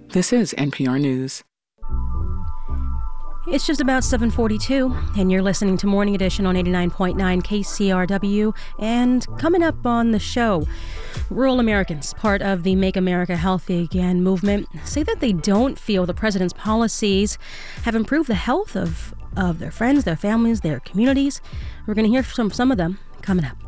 This is NPR News. It's just about 7:42, and you're listening to Morning Edition on 89.9 KCRW. And coming up on the show, rural Americans, part of the Make America Healthy Again movement, say that they don't feel the president's policies have improved the health of their friends, their families, their communities. We're going to hear from some of them coming up.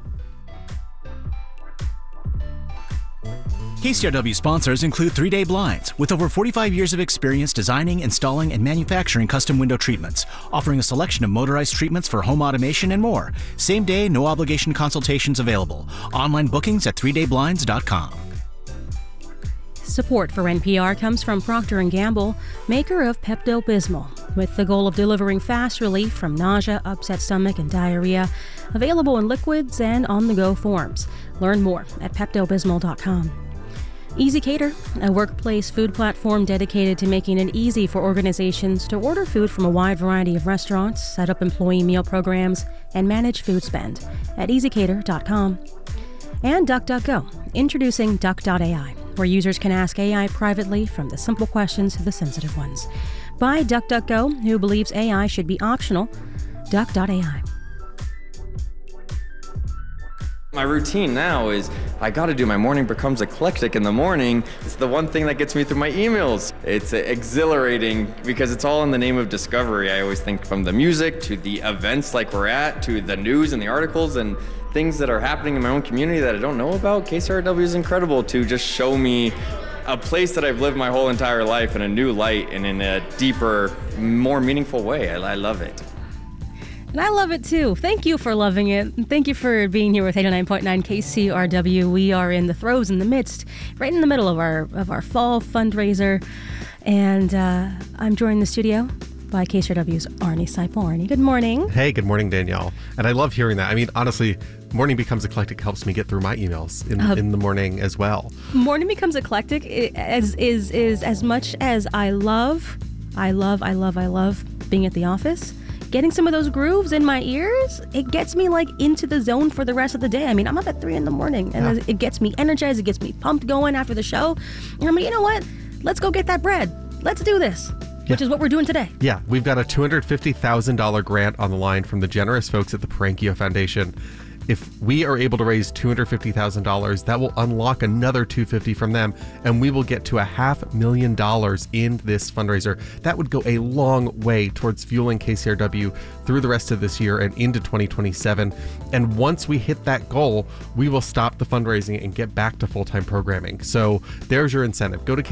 KCRW sponsors include 3 Day Blinds, with over 45 years of experience designing, installing, and manufacturing custom window treatments, offering a selection of motorized treatments for home automation and more. Same day, no obligation consultations available. Online bookings at 3dayblinds.com. Support for NPR comes from Procter & Gamble, maker of Pepto-Bismol, with the goal of delivering fast relief from nausea, upset stomach, and diarrhea, available in liquids and on-the-go forms. Learn more at peptobismol.com. EasyCater, a workplace food platform dedicated to making it easy for organizations to order food from a wide variety of restaurants, set up employee meal programs, and manage food spend at easycater.com. And DuckDuckGo, introducing Duck.ai, where users can ask AI privately from the simple questions to the sensitive ones. By DuckDuckGo, who believes AI should be optional. Duck.ai. My routine now is I gotta do my morning becomes eclectic in the morning. It's the one thing that gets me through my emails. It's exhilarating because it's all in the name of discovery. I always think from the music to the events like we're at to the news and the articles and things that are happening in my own community that I don't know about. KCRW is incredible to just show me a place that I've lived my whole entire life in a new light and in a deeper, more meaningful way. I love it. And I love it too. Thank you for loving it. Thank you for being here with 89.9 KCRW. We are in the throes, in the midst, right in the middle of our fall fundraiser. And I'm joined in the studio by KCRW's Arnie Seipel. Arnie, good morning. Hey, good morning, Danielle. And I love hearing that. I mean, honestly, Morning Becomes Eclectic helps me get through my emails in the morning as well. Morning Becomes Eclectic is as much as I love being at the office. Getting some of those grooves in my ears, it gets me like into the zone for the rest of the day. I mean, I'm up at 3 a.m. and It gets me energized. It gets me pumped going after the show. And I'm like, you know what? Let's go get that bread. Let's do this, which is what we're doing today. Yeah, we've got a $250,000 grant on the line from the generous folks at the Parankio Foundation. If we are able to raise $250,000, that will unlock another $250,000 from them, and we will get to $500,000 in this fundraiser. That would go a long way towards fueling KCRW through the rest of this year and into 2027. And once we hit that goal, we will stop the fundraising and get back to full-time programming. So there's your incentive. Go to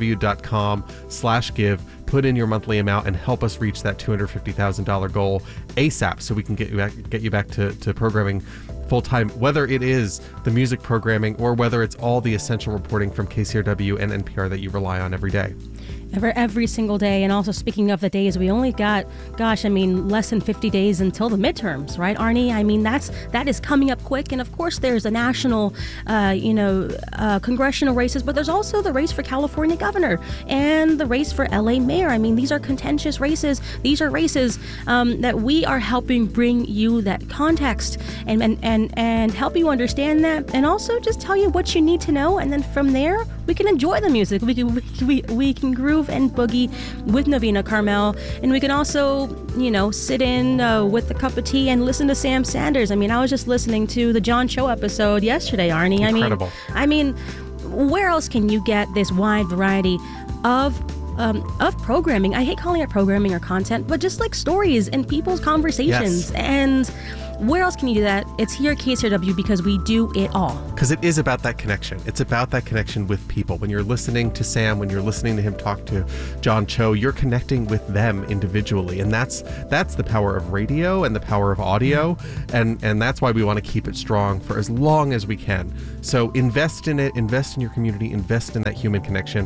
kcrw.com/give. Put in your monthly amount and help us reach that $250,000 goal ASAP so we can get you back to programming full-time, whether it is the music programming or whether it's all the essential reporting from KCRW and NPR that you rely on every day. Every single day. And also, speaking of the days, we only got, less than 50 days until the midterms, right, Arnie? I mean, that is coming up quick. And of course, there's a national, congressional races, but there's also the race for California governor and the race for LA mayor. I mean, these are contentious races. These are races that we are helping bring you that context and help you understand that, and also just tell you what you need to know. And then from there, we can enjoy the music. We can groove and boogie with Navina Carmel, and we can also, sit in with a cup of tea and listen to Sam Sanders. I mean, I was just listening to the John Cho episode yesterday, Arnie. Incredible. I mean, where else can you get this wide variety of programming? I hate calling it programming or content, but just like stories and people's conversations. Yes. And where else can you do that? It's here at KCRW because we do it all. Because it is about that connection. It's about that connection with people. When you're listening to Sam, when you're listening to him talk to John Cho, you're connecting with them individually. And that's the power of radio and the power of audio. And that's why we want to keep it strong for as long as we can. So invest in it, invest in your community, invest in that human connection.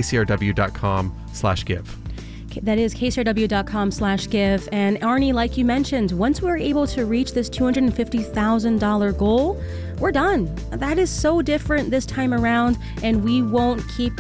KCRW.com/give. That is kcrw.com/give. And Arnie, like you mentioned, once we're able to reach this $250,000 goal, we're done. That is so different this time around, and we won't keep.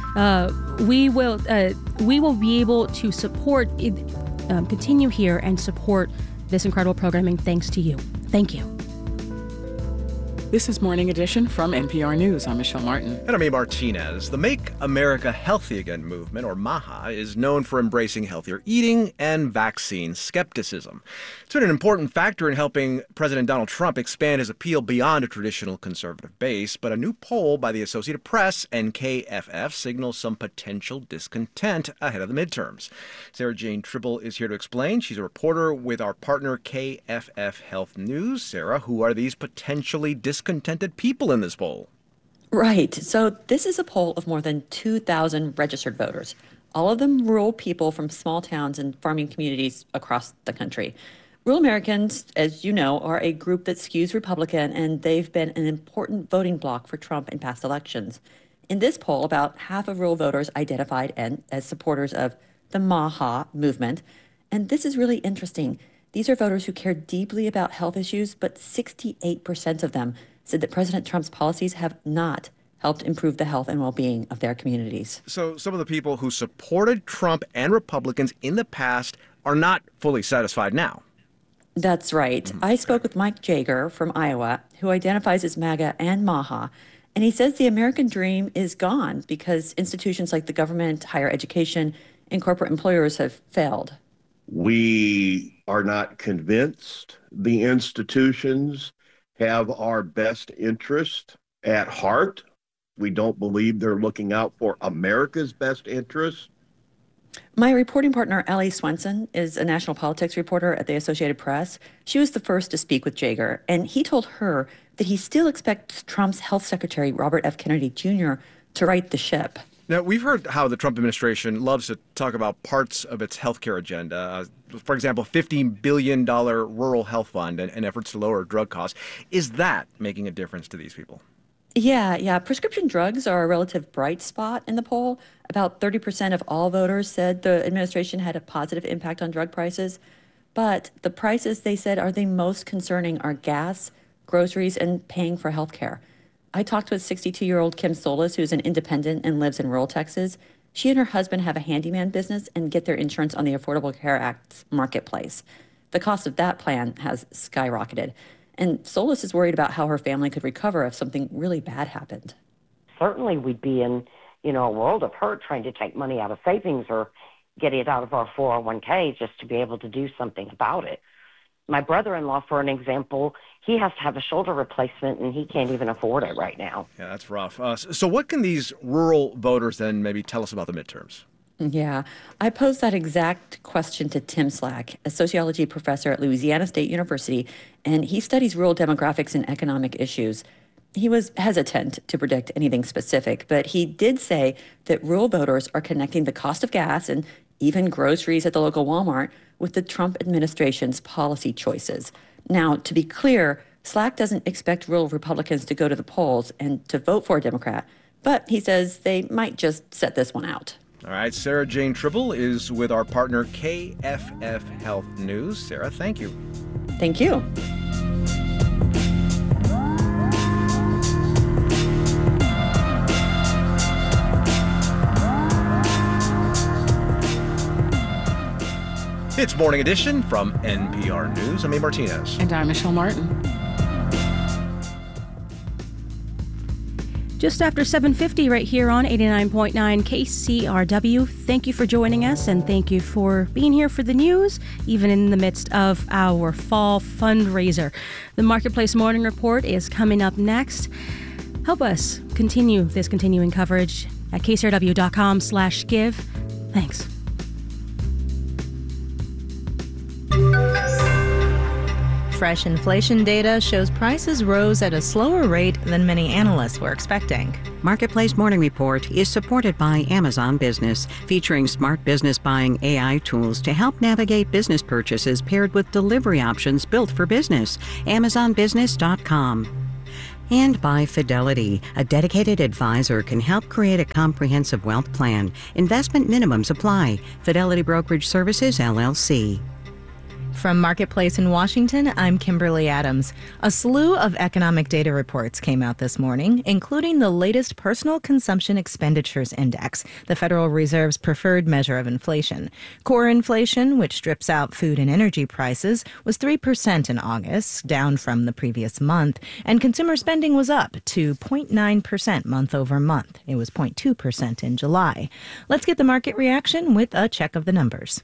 We will be able to support, continue here and support this incredible programming thanks to you. Thank you. This is Morning Edition from NPR News. I'm Michelle Martin. And I'm Abe Martinez. The Make America Healthy Again movement, or MAHA, is known for embracing healthier eating and vaccine skepticism. It's been an important factor in helping President Donald Trump expand his appeal beyond a traditional conservative base. But a new poll by the Associated Press and KFF signals some potential discontent ahead of the midterms. Sarah Jane Tribble is here to explain. She's a reporter with our partner KFF Health News. Sarah, who are these potentially discontented people in this poll? Right. So this is a poll of more than 2,000 registered voters, all of them rural people from small towns and farming communities across the country. Rural Americans, as you know, are a group that skews Republican, and they've been an important voting bloc for Trump in past elections. In this poll, about half of rural voters identified as supporters of the MAHA movement. And this is really interesting. These are voters who care deeply about health issues, but 68% of them said that President Trump's policies have not helped improve the health and well-being of their communities. So some of the people who supported Trump and Republicans in the past are not fully satisfied now. That's right. I spoke with Mike Jager from Iowa, who identifies as MAGA and MAHA, and he says the American dream is gone because institutions like the government, higher education, and corporate employers have failed. We are not convinced the institutions have our best interest at heart. We don't believe they're looking out for America's best interest. My reporting partner, Ellie Swenson, is a national politics reporter at the Associated Press. She was the first to speak with Jager, and he told her that he still expects Trump's health secretary, Robert F. Kennedy Jr., to right the ship. Now, we've heard how the Trump administration loves to talk about parts of its healthcare agenda. For example, $15 billion rural health fund and efforts to lower drug costs. Is that making a difference to these people? Yeah. Prescription drugs are a relative bright spot in the poll. About 30% of all voters said the administration had a positive impact on drug prices. But the prices they said are the most concerning are gas, groceries, and paying for health care. I talked with 62-year-old Kim Solis, who's an independent and lives in rural Texas. She and her husband have a handyman business and get their insurance on the Affordable Care Act's marketplace. The cost of that plan has skyrocketed. And Solis is worried about how her family could recover if something really bad happened. Certainly we'd be in, a world of hurt trying to take money out of savings or get it out of our 401k just to be able to do something about it. My brother-in-law, for an example, he has to have a shoulder replacement, and he can't even afford it right now. Yeah, that's rough. So what can these rural voters then maybe tell us about the midterms? Yeah, I posed that exact question to Tim Slack, a sociology professor at Louisiana State University, and he studies rural demographics and economic issues. He was hesitant to predict anything specific, but he did say that rural voters are connecting the cost of gas and even groceries at the local Walmart with the Trump administration's policy choices. Now, to be clear, Slack doesn't expect rural Republicans to go to the polls and to vote for a Democrat, but he says they might just set this one out. All right, Sarah Jane Tribble is with our partner KFF Health News. Sarah, thank you. Thank you. It's Morning Edition from NPR News. I'm Abe Martinez. And I'm Michelle Martin. Just after 7:50 right here on 89.9 KCRW. Thank you for joining us, and thank you for being here for the news, even in the midst of our fall fundraiser. The Marketplace Morning Report is coming up next. Help us continue this continuing coverage at kcrw.com/give. Thanks. Fresh inflation data shows prices rose at a slower rate than many analysts were expecting. Marketplace Morning Report is supported by Amazon Business, featuring smart business buying AI tools to help navigate business purchases paired with delivery options built for business. AmazonBusiness.com. And by Fidelity, a dedicated advisor can help create a comprehensive wealth plan. Investment minimums apply. Fidelity Brokerage Services, LLC. From Marketplace in Washington, I'm Kimberly Adams. A slew of economic data reports came out this morning, including the latest Personal Consumption Expenditures Index, the Federal Reserve's preferred measure of inflation. Core inflation, which strips out food and energy prices, was 3% in August, down from the previous month, and consumer spending was up to 0.9% month over month. It was 0.2% in July. Let's get the market reaction with a check of the numbers.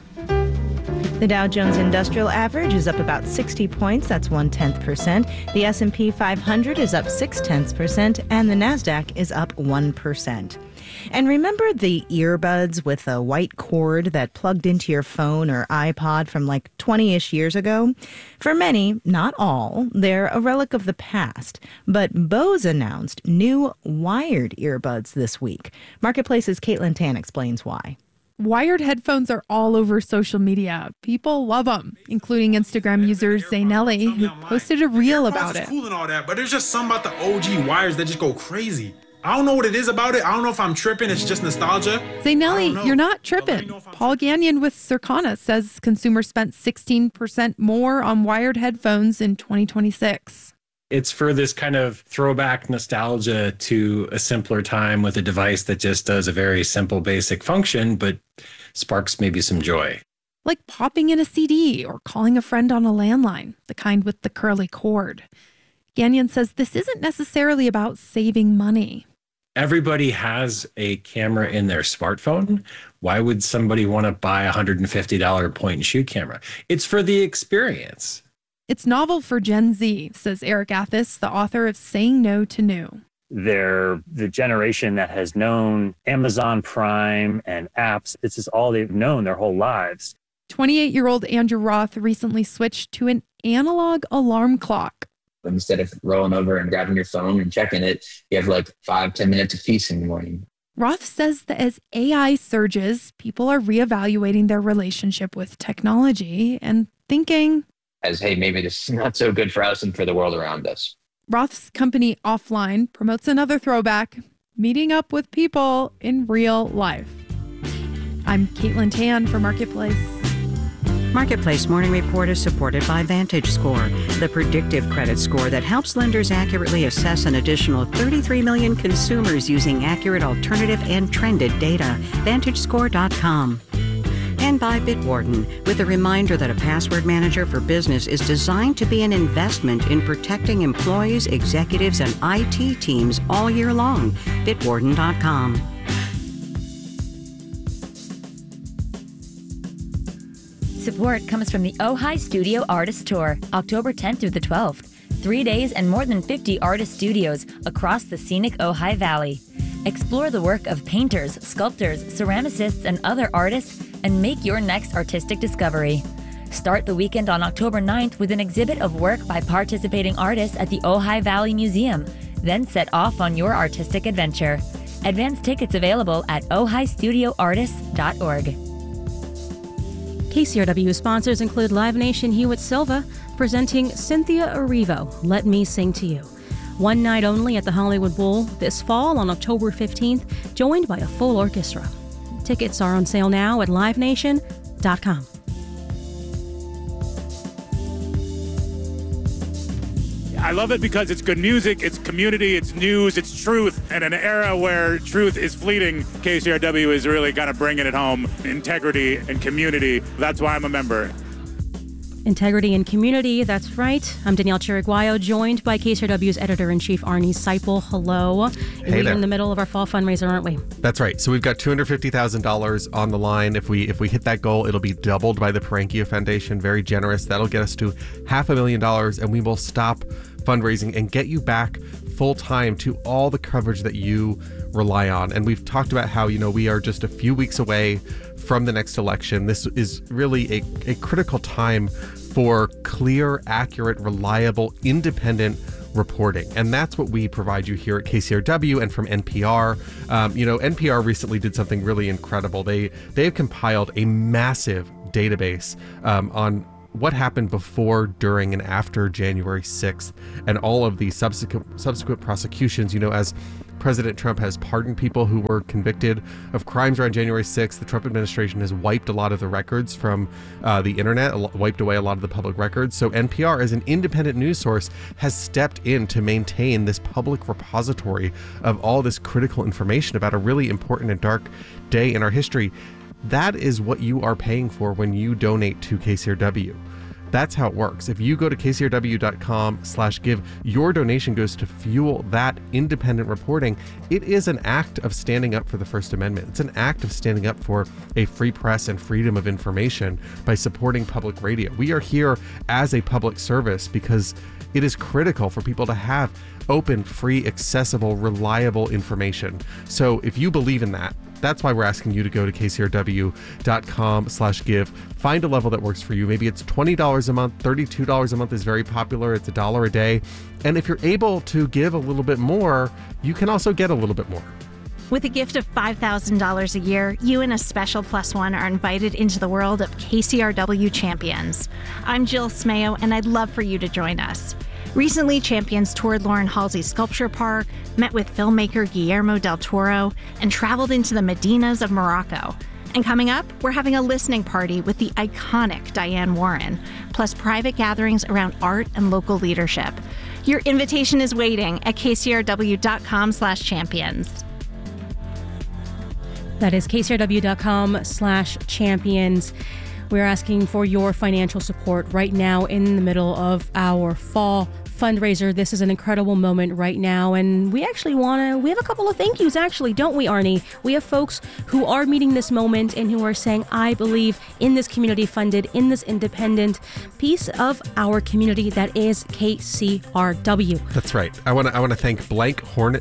The Dow Jones Industrial Average is up about 60 points, that's 0.1%. The S&P 500 is up 0.6%, and the Nasdaq is up 1%. And remember the earbuds with a white cord that plugged into your phone or iPod from like 20-ish years ago? For many, not all, they're a relic of the past. But Bose announced new wired earbuds this week. Marketplace's Caitlin Tan explains why. Wired headphones are all over social media. People love them, including Instagram user Zaynelli, who posted a reel about it. Cool and all that, but there's just something about the OG wires that just go crazy. I don't know what it is about it. I don't know if I'm tripping. It's just nostalgia. Zaynelli, you're not tripping. Paul Gagnon with Circana says consumers spent 16% more on wired headphones in 2026. It's for this kind of throwback nostalgia to a simpler time with a device that just does a very simple, basic function, but sparks maybe some joy. Like popping in a CD or calling a friend on a landline, the kind with the curly cord. Gagnon says this isn't necessarily about saving money. Everybody has a camera in their smartphone. Why would somebody want to buy a $150 point-and-shoot camera? It's for the experience. It's novel for Gen Z, says Eric Athis, the author of Saying No to New. They're the generation that has known Amazon Prime and apps. This is all they've known their whole lives. 28-year-old Andrew Roth recently switched to an analog alarm clock. Instead of rolling over and grabbing your phone and checking it, you have like 5-10 minutes of peace in the morning. Roth says that as AI surges, people are reevaluating their relationship with technology and thinking, as, hey, maybe this is not so good for us and for the world around us. Roth's company Offline promotes another throwback, meeting up with people in real life. I'm Caitlin Tan for Marketplace. Marketplace Morning Report is supported by VantageScore, the predictive credit score that helps lenders accurately assess an additional 33 million consumers using accurate alternative and trended data. VantageScore.com. And by Bitwarden, with a reminder that a password manager for business is designed to be an investment in protecting employees, executives, and IT teams all year long. Bitwarden.com. Support comes from the Ojai Studio Artist Tour, October 10th through the 12th. 3 days and more than 50 artist studios across the scenic Ojai Valley. Explore the work of painters, sculptors, ceramicists, and other artists and make your next artistic discovery. Start the weekend on October 9th with an exhibit of work by participating artists at the Ojai Valley Museum. Then set off on your artistic adventure. Advance tickets available at ohaistudioartists.org. KCRW sponsors include Live Nation Hewitt Silva presenting Cynthia Erivo, Let Me Sing to You. One night only at the Hollywood Bowl this fall on October 15th, joined by a full orchestra. Tickets are on sale now at livenation.com. I love it because it's good music, it's community, it's news, it's truth. And in an era where truth is fleeting, KCRW is really kind of bringing it home. Integrity and community, that's why I'm a member. Integrity and community, that's right. I'm Danielle Chiriguayo, joined by KCRW's editor-in-chief, Arnie Seipel. Hello. Hey We're there. in the middle of our fall fundraiser, aren't we? That's right. So we've got $250,000 on the line. If we hit that goal, it'll be doubled by the Parankio Foundation. Very generous. That'll get us to $500,000, and we will stop fundraising and get you back full time to all the coverage that you rely on. And we've talked about how, we are just a few weeks away from the next election. This is really a critical time for clear, accurate, reliable, independent reporting. And that's what we provide you here at KCRW and from NPR. NPR recently did something really incredible. They have compiled a massive database on what happened before, during, and after January 6th, and all of the subsequent prosecutions. President Trump has pardoned people who were convicted of crimes around January 6th. The Trump administration has wiped a lot of the records from the internet, wiped away a lot of the public records. So NPR, as an independent news source, has stepped in to maintain this public repository of all this critical information about a really important and dark day in our history. That is what you are paying for when you donate to KCRW. That's how it works. If you go to kcrw.com/give, your donation goes to fuel that independent reporting. It is an act of standing up for the First Amendment. It's an act of standing up for a free press and freedom of information by supporting public radio. We are here as a public service because it is critical for people to have open, free, accessible, reliable information. So if you believe in that, that's why we're asking you to go to kcrw.com/give. Find a level that works for you. Maybe it's $20 a month, $32 a month is very popular. It's $1 a day. And if you're able to give a little bit more, you can also get a little bit more. With a gift of $5,000 a year, you and a special plus one are invited into the world of KCRW Champions. I'm Jill Smayo, and I'd love for you to join us. Recently, Champions toured Lauren Halsey Sculpture Park, met with filmmaker Guillermo del Toro, and traveled into the Medinas of Morocco. And coming up, we're having a listening party with the iconic Diane Warren, plus private gatherings around art and local leadership. Your invitation is waiting at kcrw.com/champions. That is kcrw.com/champions. We're asking for your financial support right now in the middle of our fall fundraiser. This is an incredible moment right now, and we have a couple of thank yous, actually, don't we, Arnie? We have folks who are meeting this moment and who are saying, I believe in this community funded, in this independent piece of our community that is KCRW. That's right. I want to thank Blaine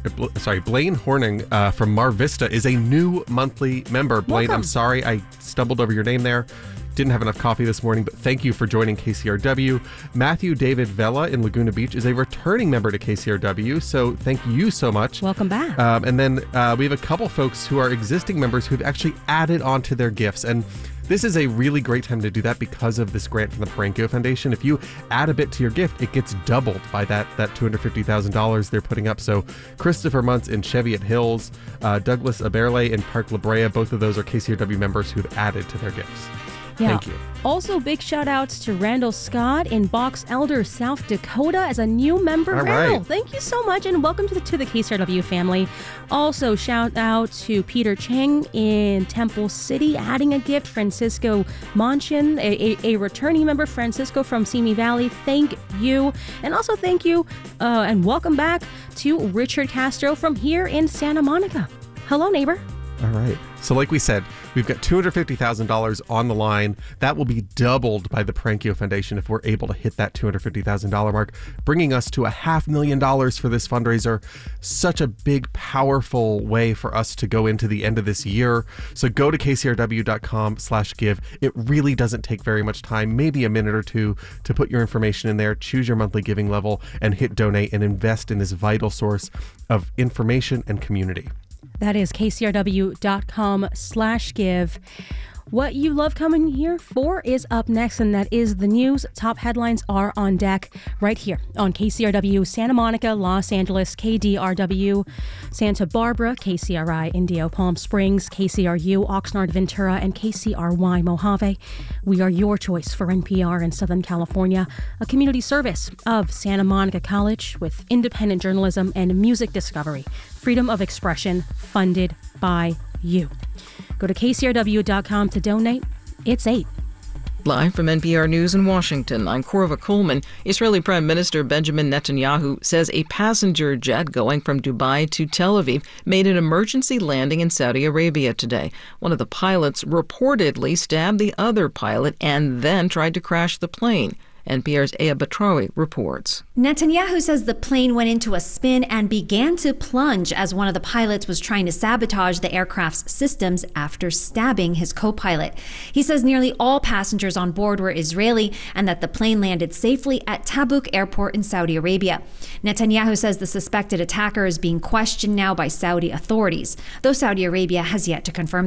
Horning from Mar Vista is a new monthly member. Blaine, Welcome. I'm sorry I stumbled over your name there. Didn't have enough coffee this morning, but thank you for joining KCRW. Matthew David Vela in Laguna Beach is a returning member to KCRW, so thank you so much. Welcome back. And then we have a couple folks who are existing members who've actually added on to their gifts. And this is a really great time to do that because of this grant from the Parankio Foundation. If you add a bit to your gift, it gets doubled by that $250,000 they're putting up. So Christopher Muntz in Cheviot Hills, Douglas Aberle in Park La Brea, both of those are KCRW members who've added to their gifts. Yeah. Thank you. Also, big shout outs to Randall Scott in Box Elder, South Dakota as a new member. All Randall, right. thank you so much and welcome to the KCRW family. Also, shout out to Peter Cheng in Temple City adding a gift. Francisco Monchin, a returning member. Francisco from Simi Valley, thank you. And also thank you and welcome back to Richard Castro from here in Santa Monica. Hello, neighbor. All right. So like we said, we've got $250,000 on the line. That will be doubled by the Parankio Foundation if we're able to hit that $250,000 mark, bringing us to $500,000 for this fundraiser. Such a big, powerful way for us to go into the end of this year. So go to kcrw.com/give. It really doesn't take very much time, maybe a minute or two, to put your information in there, choose your monthly giving level, and hit donate and invest in this vital source of information and community. That is kcrw.com/give. What you love coming here for is up next, and that is the news. Top headlines are on deck right here on KCRW Santa Monica, Los Angeles, KDRW Santa Barbara, KCRI Indio Palm Springs, KCRU Oxnard Ventura, and KCRY Mojave. We are your choice for NPR in Southern California, a community service of Santa Monica College with independent journalism and music discovery. Freedom of expression funded by you. Go to kcrw.com to donate. It's 8. Live from NPR News in Washington, I'm Korva Coleman. Israeli Prime Minister Benjamin Netanyahu says a passenger jet going from Dubai to Tel Aviv made an emergency landing in Saudi Arabia today. One of the pilots reportedly stabbed the other pilot and then tried to crash the plane. NPR's Aya Batrawi reports. Netanyahu says the plane went into a spin and began to plunge as one of the pilots was trying to sabotage the aircraft's systems after stabbing his co-pilot. He says nearly all passengers on board were Israeli and that the plane landed safely at Tabuk Airport in Saudi Arabia. Netanyahu says the suspected attacker is being questioned now by Saudi authorities, though Saudi Arabia has yet to confirm that.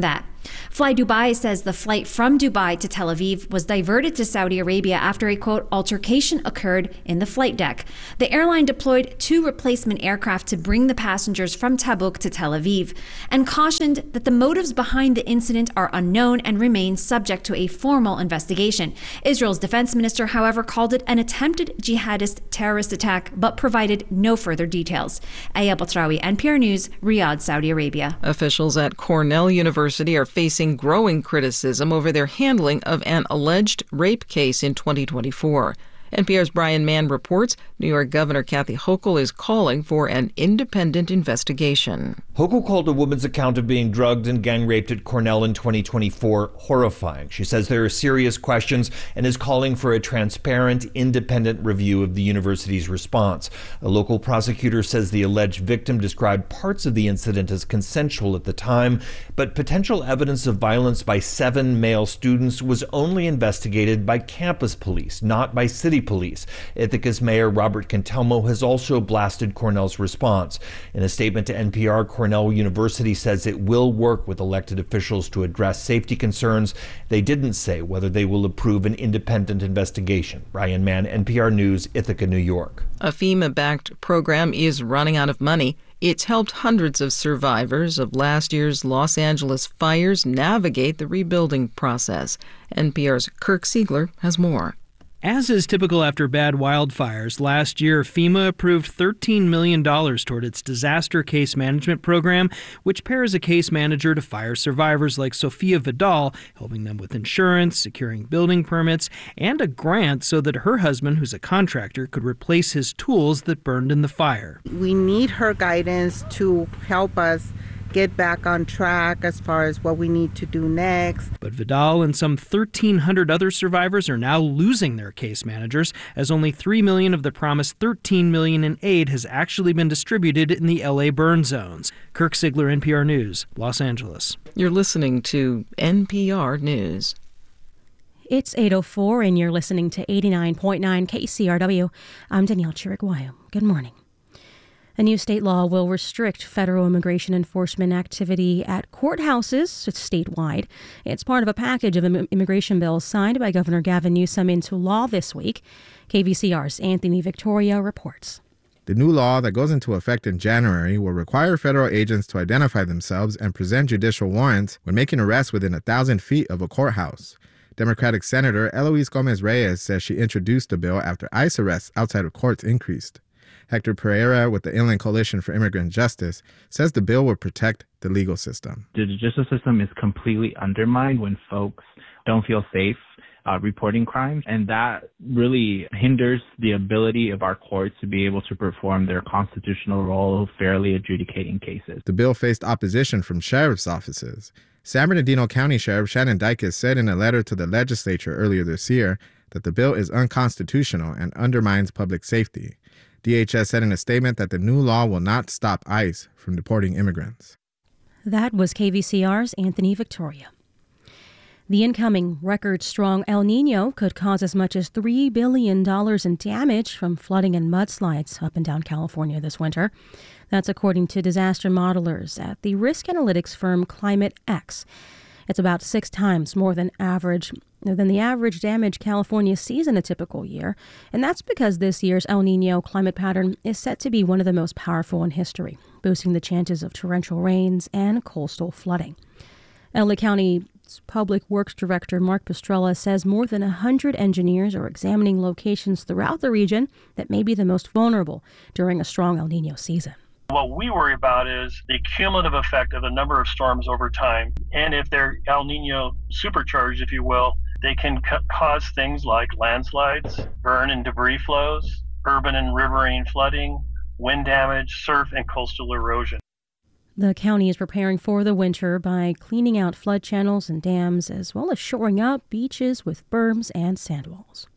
Fly Dubai says the flight from Dubai to Tel Aviv was diverted to Saudi Arabia after a, quote, altercation occurred in the flight deck. The airline deployed 2 replacement aircraft to bring the passengers from Tabuk to Tel Aviv and cautioned that the motives behind the incident are unknown and remain subject to a formal investigation. Israel's defense minister, however, called it an attempted jihadist terrorist attack, but provided no further details. Aya Batrawi, NPR News, Riyadh, Saudi Arabia. Officials at Cornell University are facing growing criticism over their handling of an alleged rape case in 2024. NPR's Brian Mann reports New York Governor Kathy Hochul is calling for an independent investigation. Hochul called a woman's account of being drugged and gang raped at Cornell in 2024 horrifying. She says there are serious questions and is calling for a transparent, independent review of the university's response. A local prosecutor says the alleged victim described parts of the incident as consensual at the time, but potential evidence of violence by 7 male students was only investigated by campus police, not by city police. Ithaca's Mayor Robert Cantelmo has also blasted Cornell's response. In a statement to NPR, Cornell University says it will work with elected officials to address safety concerns. They didn't say whether they will approve an independent investigation. Brian Mann, NPR News, Ithaca, New York. A FEMA-backed program is running out of money. It's helped hundreds of survivors of last year's Los Angeles fires navigate the rebuilding process. NPR's Kirk Siegler has more. As is typical after bad wildfires, last year FEMA approved $13 million toward its disaster case management program, which pairs a case manager to fire survivors like Sofia Vidal, helping them with insurance, securing building permits, and a grant so that her husband, who's a contractor, could replace his tools that burned in the fire. We need her guidance to help us get back on track as far as what we need to do next. But Vidal and some 1,300 other survivors are now losing their case managers, as only $3 million of the promised $13 million in aid has actually been distributed in the LA burn zones. Kirk Siegler, NPR News, Los Angeles. You're listening to NPR News. It's 8:04 and you're listening to 89.9 KCRW. I'm Danielle Chiriguayo. Good morning. A new state law will restrict federal immigration enforcement activity at courthouses statewide. It's part of a package of immigration bills signed by Governor Gavin Newsom into law this week. KVCR's Anthony Victoria reports. The new law that goes into effect in January will require federal agents to identify themselves and present judicial warrants when making arrests within 1,000 feet of a courthouse. Democratic Senator Eloise Gomez-Reyes says she introduced the bill after ICE arrests outside of courts increased. Hector Pereira with the Inland Coalition for Immigrant Justice says the bill will protect the legal system. The judicial system is completely undermined when folks don't feel safe reporting crimes, and that really hinders the ability of our courts to be able to perform their constitutional role of fairly adjudicating cases. The bill faced opposition from sheriff's offices. San Bernardino County Sheriff Shannon Dykes said in a letter to the legislature earlier this year that the bill is unconstitutional and undermines public safety. DHS said in a statement that the new law will not stop ICE from deporting immigrants. That was KVCR's Anthony Victoria. The incoming record-strong El Niño could cause as much as $3 billion in damage from flooding and mudslides up and down California this winter. That's according to disaster modelers at the risk analytics firm Climate X. It's about 6 times more than the average damage California sees in a typical year, and that's because this year's El Niño climate pattern is set to be one of the most powerful in history, boosting the chances of torrential rains and coastal flooding. LA County Public Works Director Mark Pestrella says more than 100 engineers are examining locations throughout the region that may be the most vulnerable during a strong El Niño season. What we worry about is the cumulative effect of the number of storms over time. And if they're El Niño supercharged, if you will, they can cause things like landslides, burn and debris flows, urban and riverine flooding, wind damage, surf, and coastal erosion. The county is preparing for the winter by cleaning out flood channels and dams, as well as shoring up beaches with berms and sandwalls.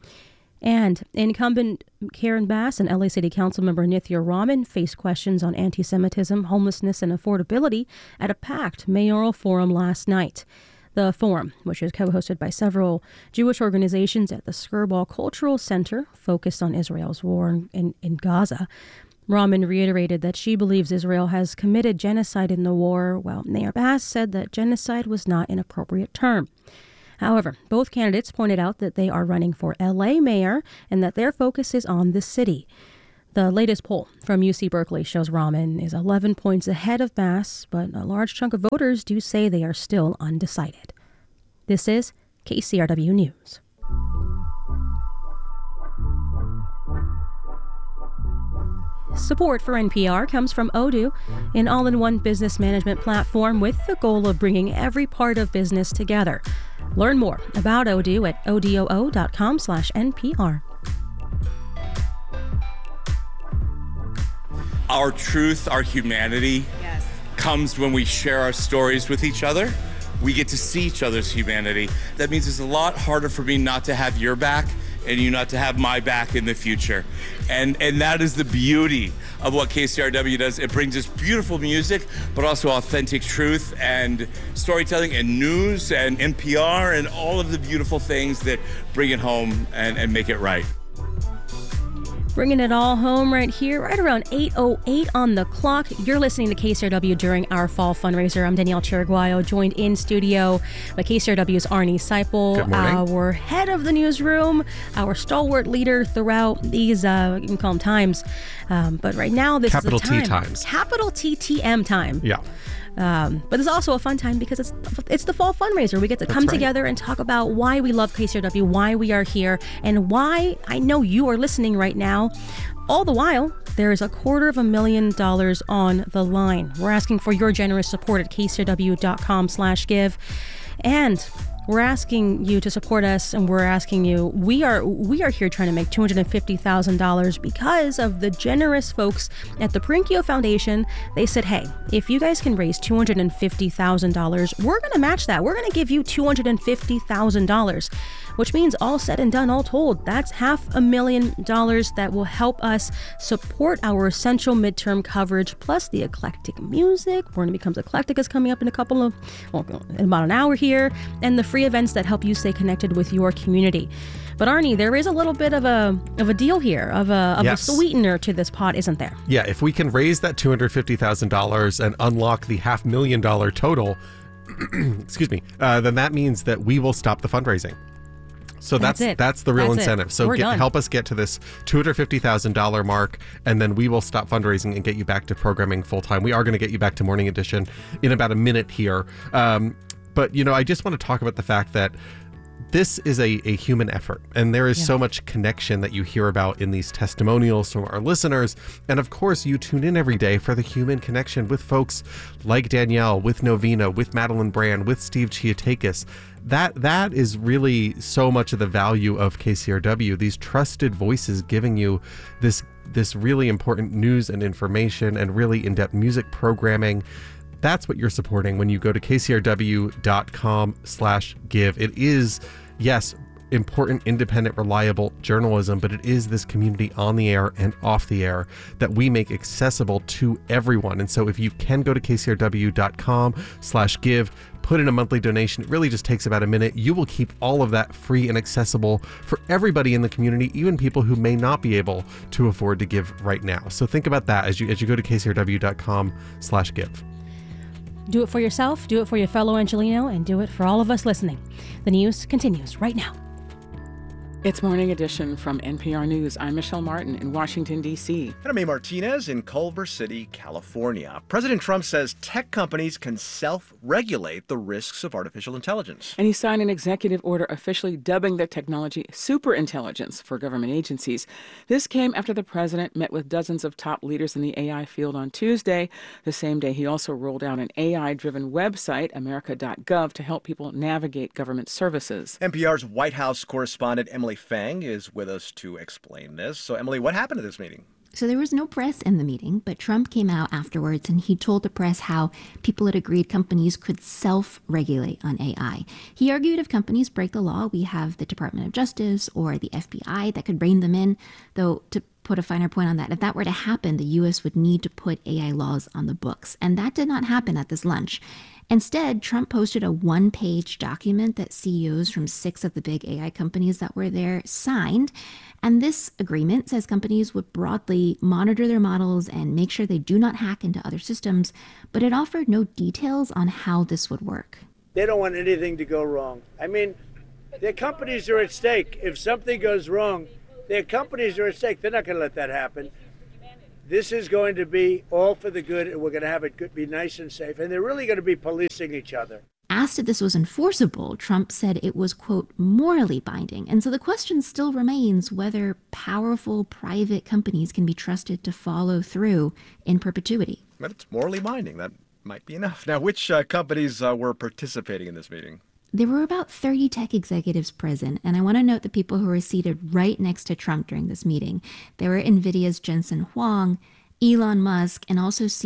And incumbent Karen Bass and LA City Council member Nithya Raman faced questions on anti-Semitism, homelessness, and affordability at a packed mayoral forum last night. The forum, which is co-hosted by several Jewish organizations at the Skirball Cultural Center, focused on Israel's war in Gaza, Rahman reiterated that she believes Israel has committed genocide in the war, while Mayor Bass said that genocide was not an appropriate term. However, both candidates pointed out that they are running for LA mayor and that their focus is on the city. The latest poll from UC Berkeley shows Rahman is 11 points ahead of Bass, but a large chunk of voters do say they are still undecided. This is KCRW News. Support for NPR comes from Odoo, an all-in-one business management platform with the goal of bringing every part of business together. Learn more about Odoo at odoo.com/NPR. Our truth, our humanity comes when we share our stories with each other. We get to see each other's humanity. That means it's a lot harder for me not to have your back and you not to have my back in the future. And that is the beauty of what KCRW does. It brings us beautiful music, but also authentic truth and storytelling and news and NPR and all of the beautiful things that bring it home and make it right. Bringing it all home right here, right around 8:08 on the clock. You're listening to KCRW during our fall fundraiser. I'm Danielle Chiriguayo, joined in studio by KCRW's Arnie Seipel, our head of the newsroom, our stalwart leader throughout these, you can call them times. But right now, this Capital is the time. T times. Capital TTM time. Yeah. But it's also a fun time because it's the fall fundraiser. We get to come together and talk about why we love KCRW, why we are here, and why I know you are listening right now. All the while, there is $250,000 on the line. We're asking for your generous support at kcrw.com/give. And we're asking you to support us, and we're asking you, we are here trying to make $250,000 because of the generous folks at the Perinkio Foundation. They said, hey, if you guys can raise $250,000, we're going to match that. We're going to give you $250,000, which means all said and done, all told, that's $500,000 that will help us support our essential midterm coverage, plus the eclectic music. Born Becomes Eclectic is coming up in in about an hour here, and the free events that help you stay connected with your community. But Arnie, there is a little bit of a deal here, of a sweetener to this pot, isn't there? Yeah, if we can raise that $250,000 and unlock the $500,000 total, excuse me, then that means that we will stop the fundraising. So that's the real incentive. So help us get to this $250,000 mark, and then we will stop fundraising and get you back to programming full time. We are going to get you back to Morning Edition in about a minute here. But, I just want to talk about the fact that this is a human effort, and there is so much connection that you hear about in these testimonials from our listeners. And of course, you tune in every day for the human connection with folks like Danielle, with Novena, with Madeline Brand, with Steve Chiatakis. That is really so much of the value of KCRW, these trusted voices giving you this really important news and information and really in-depth music programming. That's what you're supporting when you go to kcrw.com/give. It is, yes, important, independent, reliable journalism, but it is this community on the air and off the air that we make accessible to everyone. And so if you can go to kcrw.com/give, put in a monthly donation. It really just takes about a minute. You will keep all of that free and accessible for everybody in the community, even people who may not be able to afford to give right now. So think about that as you go to kcrw.com/give. Do it for yourself, do it for your fellow Angelino, and do it for all of us listening. The news continues right now. It's Morning Edition from NPR News. I'm Michelle Martin in Washington, D.C. And I'm A. Martinez in Culver City, California. President Trump says tech companies can self-regulate the risks of artificial intelligence. And he signed an executive order officially dubbing the technology superintelligence for government agencies. This came after the president met with dozens of top leaders in the AI field on Tuesday. The same day, he also rolled out an AI-driven website, America.gov, to help people navigate government services. NPR's White House correspondent Emily Feng is with us to explain this. So, Emily, what happened at this meeting? So there was no press in the meeting, but Trump came out afterwards and he told the press how people had agreed companies could self-regulate on AI. He argued if companies break the law, we have the Department of Justice or the FBI that could rein them in, though to put a finer point on that, if that were to happen, the U.S. would need to put AI laws on the books. And that did not happen at this lunch. Instead, Trump posted a one-page document that CEOs from 6 of the big AI companies that were there signed. And this agreement says companies would broadly monitor their models and make sure they do not hack into other systems, but it offered no details on how this would work. They don't want anything to go wrong. I mean, their companies are at stake. If something goes wrong, their companies are at stake. They're not going to let that happen. This is going to be all for the good, and we're going to have it be nice and safe. And they're really going to be policing each other. Asked if this was enforceable, Trump said it was, quote, morally binding. And so the question still remains whether powerful private companies can be trusted to follow through in perpetuity. But it's morally binding. That might be enough. Now, which companies were participating in this meeting? There were about 30 tech executives present, and I want to note the people who were seated right next to Trump during this meeting. There were NVIDIA's Jensen Huang, Elon Musk, and also